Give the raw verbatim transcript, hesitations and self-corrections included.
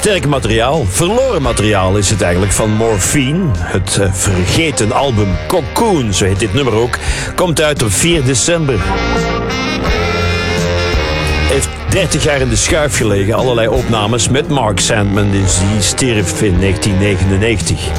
sterk materiaal. Verloren materiaal is het eigenlijk van Morphine. Het uh, vergeten album Cocoon, zo heet dit nummer ook, komt uit op vier december. Heeft dertig jaar in de schuif gelegen, allerlei opnames met Mark Sandman, dus die stierf in negentien negenennegentig.